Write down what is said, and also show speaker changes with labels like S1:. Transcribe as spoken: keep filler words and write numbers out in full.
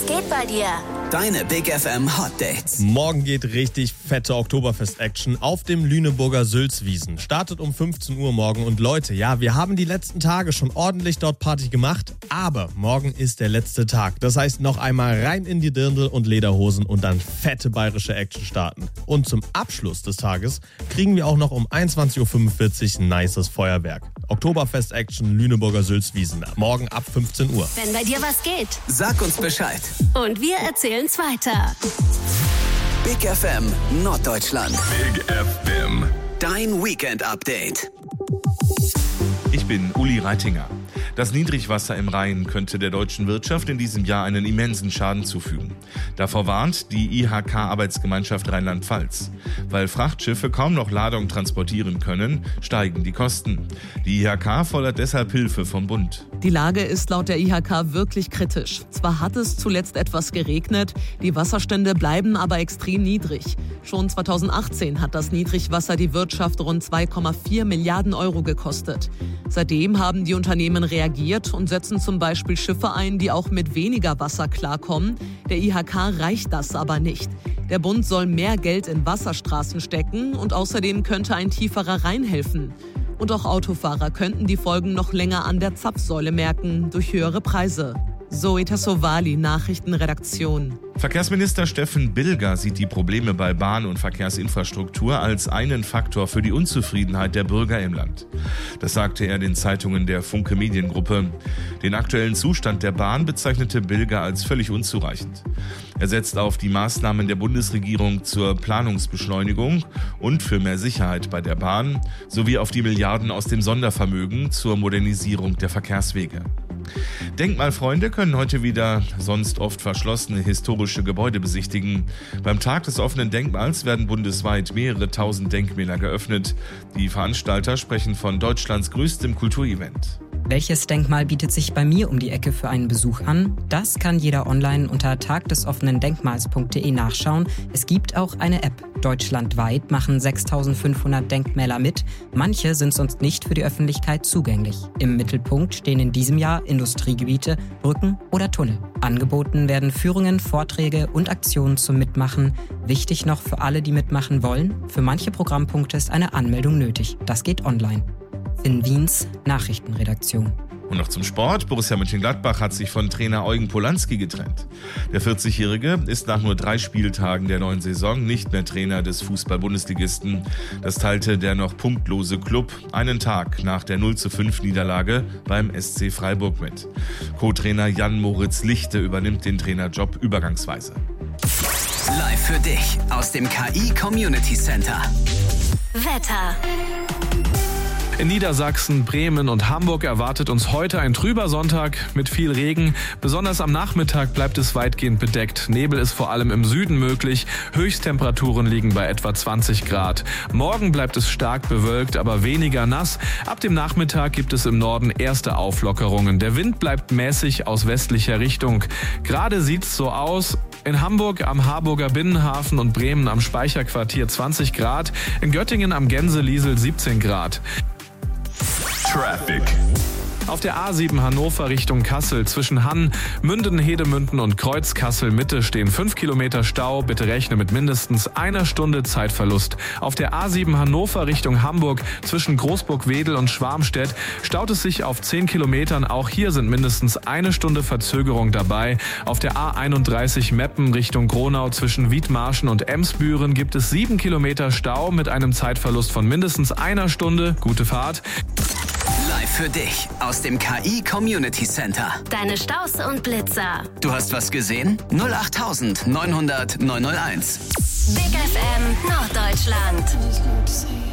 S1: Was geht bei dir?
S2: Deine Big F M Hot Dates.
S3: Morgen geht richtig fette Oktoberfest-Action auf dem Lüneburger Sülzwiesen. Startet um fünfzehn Uhr morgen. Und Leute, ja, wir haben die letzten Tage schon ordentlich dort Party gemacht, aber morgen ist der letzte Tag. Das heißt, noch einmal rein in die Dirndl und Lederhosen und dann fette bayerische Action starten. Und zum Abschluss des Tages kriegen wir auch noch um einundzwanzig Uhr fünfundvierzig ein nices Feuerwerk. Oktoberfest-Action Lüneburger Sülzwiesen. Morgen ab fünfzehn Uhr.
S1: Wenn bei dir was geht,
S2: Sag uns Bescheid.
S1: und wir erzählen's weiter.
S2: Big F M Norddeutschland.
S4: Big F M.
S2: Dein Weekend-Update.
S4: Ich bin Uli Reitinger. Das Niedrigwasser im Rhein könnte der deutschen Wirtschaft in diesem Jahr einen immensen Schaden zufügen. Davor warnt die I H K-Arbeitsgemeinschaft Rheinland-Pfalz. Weil Frachtschiffe kaum noch Ladung transportieren können, steigen die Kosten. Die I H K fordert deshalb Hilfe vom Bund.
S5: Die Lage ist laut der I H K wirklich kritisch. Zwar hat es zuletzt etwas geregnet, die Wasserstände bleiben aber extrem niedrig. Schon zweitausendachtzehn hat das Niedrigwasser die Wirtschaft rund zwei Komma vier Milliarden Euro gekostet. Seitdem haben die Unternehmen reagiert und setzen zum Beispiel Schiffe ein, die auch mit weniger Wasser klarkommen. Der I H K reicht das aber nicht. Der Bund soll mehr Geld in Wasserstraßen stecken und außerdem könnte ein tieferer Rhein helfen. Und auch Autofahrer könnten die Folgen noch länger an der Zapfsäule merken, durch höhere Preise. Zoe Tassovali, Nachrichtenredaktion.
S4: Verkehrsminister Steffen Bilger sieht die Probleme bei Bahn- und Verkehrsinfrastruktur als einen Faktor für die Unzufriedenheit der Bürger im Land. Das sagte er den Zeitungen der Funke Mediengruppe. Den aktuellen Zustand der Bahn bezeichnete Bilger als völlig unzureichend. Er setzt auf die Maßnahmen der Bundesregierung zur Planungsbeschleunigung und für mehr Sicherheit bei der Bahn sowie auf die Milliarden aus dem Sondervermögen zur Modernisierung der Verkehrswege. Denkmalfreunde können heute wieder sonst oft verschlossene historische Gebäude besichtigen. Beim Tag des offenen Denkmals werden bundesweit mehrere tausend Denkmäler geöffnet. Die Veranstalter sprechen von Deutschlands größtem Kulturevent.
S6: Welches Denkmal bietet sich bei mir um die Ecke für einen Besuch an? Das kann jeder online unter tagdesoffenendenkmals punkt de nachschauen. Es gibt auch eine App. Deutschlandweit machen sechstausendfünfhundert Denkmäler mit. Manche sind sonst nicht für die Öffentlichkeit zugänglich. Im Mittelpunkt stehen in diesem Jahr Industriegebiete, Brücken oder Tunnel. Angeboten werden Führungen, Vorträge und Aktionen zum Mitmachen. Wichtig noch für alle, die mitmachen wollen: Für manche Programmpunkte ist eine Anmeldung nötig. Das geht online. In Wiens Nachrichtenredaktion.
S4: Und noch zum Sport. Borussia Mönchengladbach hat sich von Trainer Eugen Polanski getrennt. Der vierzigjährige ist nach nur drei Spieltagen der neuen Saison nicht mehr Trainer des Fußball-Bundesligisten. Das teilte der noch punktlose Klub einen Tag nach der null zu fünf Niederlage beim S C Freiburg mit. Co-Trainer Jan-Moritz Lichte übernimmt den Trainerjob übergangsweise.
S2: Live für dich aus dem K I Community Center.
S1: Wetter.
S7: In Niedersachsen, Bremen und Hamburg erwartet uns heute ein trüber Sonntag mit viel Regen. Besonders am Nachmittag bleibt es weitgehend bedeckt. Nebel ist vor allem im Süden möglich. Höchsttemperaturen liegen bei etwa zwanzig Grad. Morgen bleibt es stark bewölkt, aber weniger nass. Ab dem Nachmittag gibt es im Norden erste Auflockerungen. Der Wind bleibt mäßig aus westlicher Richtung. Gerade sieht's so aus. In Hamburg am Harburger Binnenhafen und Bremen am Speicherquartier zwanzig Grad. In Göttingen am Gänseliesel siebzehn Grad.
S4: Traffic.
S7: Auf der A sieben Hannover Richtung Kassel zwischen Hann, Münden, Hedemünden und Kreuz-Kassel-Mitte stehen fünf Kilometer Stau. Bitte rechne mit mindestens einer Stunde Zeitverlust. Auf der A sieben Hannover Richtung Hamburg zwischen Großburg-Wedel und Schwarmstedt staut es sich auf zehn Kilometern. Auch hier sind mindestens eine Stunde Verzögerung dabei. Auf der A einunddreißig Meppen Richtung Gronau zwischen Wiedmarschen und Emsbüren gibt es sieben Kilometer Stau mit einem Zeitverlust von mindestens einer Stunde. Gute Fahrt.
S2: Live für dich aus dem K I Community Center.
S1: Deine Staus und Blitzer.
S2: Du hast was gesehen? null acht neunhundert neunhundert neunhunderteins.
S1: Big F M Norddeutschland.